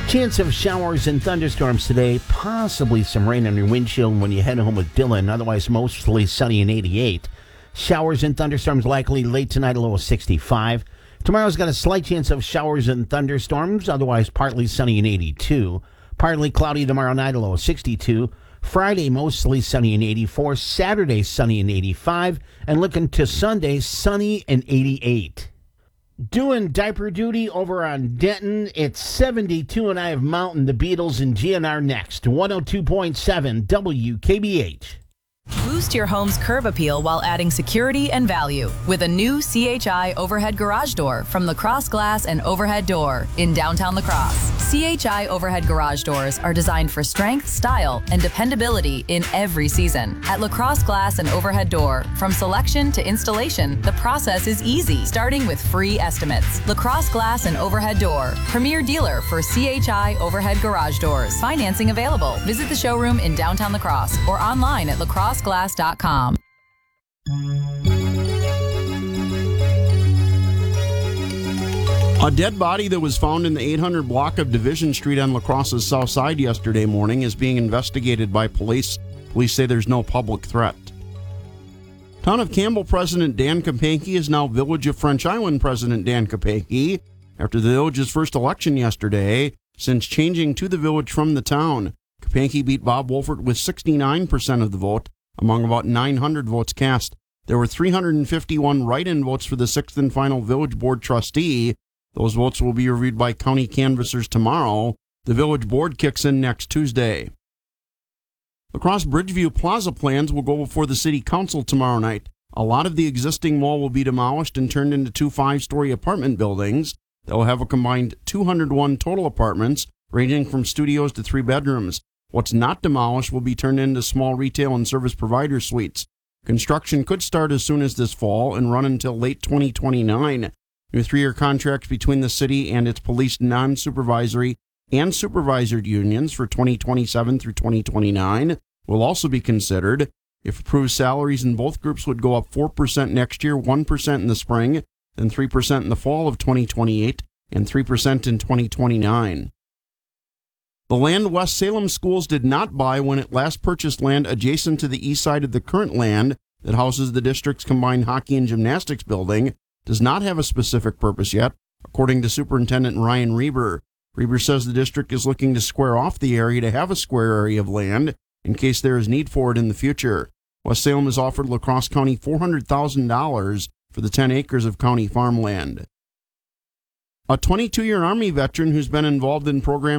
Chance of showers and thunderstorms today. Possibly some rain on your windshield when you head home with Dylan. Otherwise, mostly sunny and 88. Showers and thunderstorms likely late tonight, a low of 65. Tomorrow's got a slight chance of showers and thunderstorms. Otherwise, partly sunny and 82. Partly cloudy tomorrow night, a low of 62. Friday, mostly sunny and 84. Saturday, sunny and 85. And looking to Sunday, sunny and 88. Doing diaper duty over on Denton. It's 72, and I have Mountain, the Beatles, and GNR next. 102.7 WKBH. Boost your home's curb appeal while adding security and value with a new CHI overhead garage door from Lacrosse Glass and Overhead Door in downtown La Crosse. CHI overhead garage doors are designed for strength, style, and dependability in every season. At Lacrosse Glass and Overhead Door, from selection to installation, the process is easy, starting with free estimates. Lacrosse Glass and Overhead Door, premier dealer for CHI overhead garage doors. Financing available. Visit the showroom in downtown La Crosse or online at lacrosseglass.com. A dead body that was found in the 800 block of Division Street on La Crosse's south side yesterday morning is being investigated by police. Police say there's no public threat. Town of Campbell President Dan Kapanke is now Village of French Island President Dan Kapanke after the village's first election yesterday since changing to the village from the town. Kapanke beat Bob Wolfert with 69% of the vote among about 900 votes cast. There were 351 write-in votes for the sixth and final village board trustee. Those votes will be reviewed by county canvassers tomorrow. The village board kicks in next Tuesday. La Crosse Bridgeview Plaza plans will go before the city council tomorrow night. A lot of the existing mall will be demolished and turned into two 5-story apartment buildings. They'll have a combined 201 total apartments, ranging from studios to 3 bedrooms. What's not demolished will be turned into small retail and service provider suites. Construction could start as soon as this fall and run until late 2029. New 3-year contracts between the city and its police non-supervisory and supervisored unions for 2027 through 2029 will also be considered. If approved, salaries in both groups would go up 4% next year, 1% in the spring, then 3% in the fall of 2028, and 3% in 2029. The land West Salem Schools did not buy when it last purchased land adjacent to the east side of the current land that houses the district's combined hockey and gymnastics building does not have a specific purpose yet, according to Superintendent Ryan Reber. Reber says the district is looking to square off the area to have a square area of land in case there is need for it in the future. West Salem has offered La Crosse County $400,000 for the 10 acres of county farmland. A 22-year Army veteran who's been involved in programs